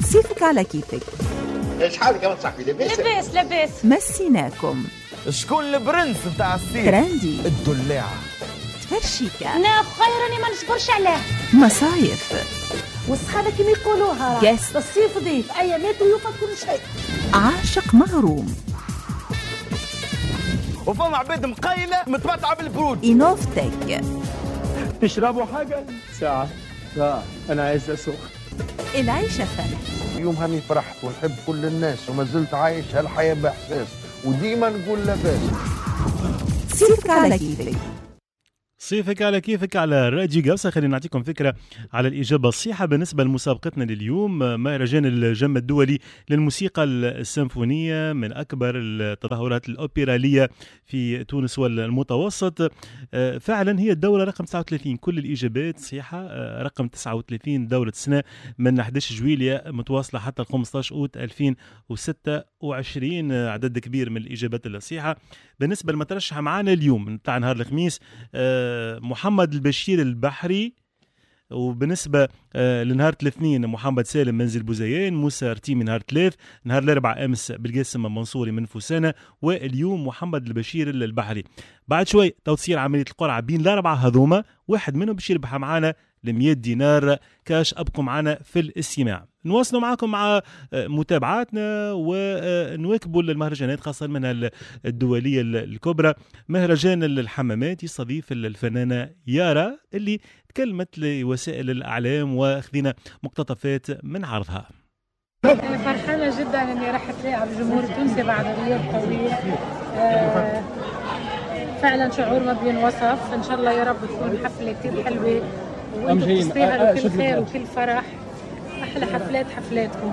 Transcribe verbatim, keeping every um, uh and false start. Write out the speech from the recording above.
صيفك على كيفك. ايش حالك يا صاحبي؟ لاباس لاباس لاباس. مسيناكم. شكون البرنس نتاع الصيف؟ ترندي. الدلاعة. تفرشيكا. انا خيرني ما نصبرش عليه. مصايف. والصحابة كما يقولوها Guest. الصيف ضيف ايامات ويوفى كل شيء. عاشق مغروم. وفما عباد مقيلة متمتعة بالبرود. إينوفتك. تشربوا حاجة؟ ساعة. لا أنا عايز أسوق. العيشة فن. يوم هاني فرحت ونحب كل الناس وما زلت عايش هالحياة بإحساس وديما نقول لاباس. صيفك على كيفك. صيفك على كيفك على راديو قوسة. خلينا نعطيكم فكرة على الإجابة الصحيحة بالنسبة لمسابقتنا لليوم. مهرجان الجم الدولي للموسيقى السيمفونية من أكبر التظاهرات الأوبرالية في تونس والمتوسط. فعلا هي الدورة رقم تسعة وثلاثين، كل الإجابات صحيحة. رقم تسعة وثلاثين دورة السنة من أحد عشر جويلية متواصلة حتى خمسة عشر أوت ألفين وستة وعشرين. عدد كبير من الإجابات الصحيحة. بالنسبة للمترشحة معانا اليوم نتاع نهار الخميس محمد البشير البحري، وبالنسبة لنهار الاثنين محمد سالم منزل بوزيان، موسى رتيمي نهار ثلاث، نهار الأربعاء أمس بالقاسم منصوري من فوسانة، واليوم محمد البشير البحري. بعد شوي توصيل عملية القرعة بين الأربعة هذوما، واحد منهم باش يربح معانا المئة دينار كاش. أبقوا معنا في الاستماع. نواصلوا معكم مع متابعاتنا ونواكبوا المهرجانات خاصة منها الدولية الكبرى. مهرجان الحمامات يستضيف الفنانة يارا اللي تكلمت لوسائل الإعلام واخذنا مقتطفات من عرضها. فرحانة جدا اني راح تلاقي الجمهور التونسي بعد غياب طويل. آه فعلا شعور ما بينوصف. ان شاء الله يا رب تكون حفلة كتير حلوة وانتم تستاهلوا كل خير وكل فرح. احلى حفلات حفلاتكم.